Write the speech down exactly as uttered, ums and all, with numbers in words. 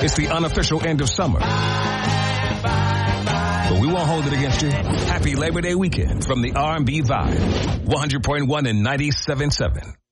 It's the unofficial end of summer. But we won't hold it against you. Happy Labor Day weekend from the R and B Vibe. one hundred point one and ninety-seven point seven.